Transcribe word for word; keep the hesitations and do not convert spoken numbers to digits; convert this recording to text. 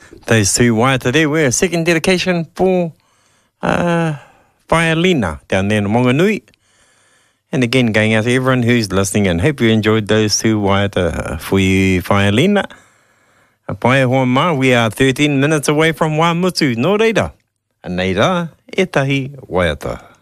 Those two waiata there were a second dedication for uh, Violina down there in Monganui. And again, going out to everyone who's listening, and hope you enjoyed those two waiata for you, Violina. Pae hoa mā, we are thirteen minutes away from Waimutu. Nō reira, a nei rā, e tahi waiata.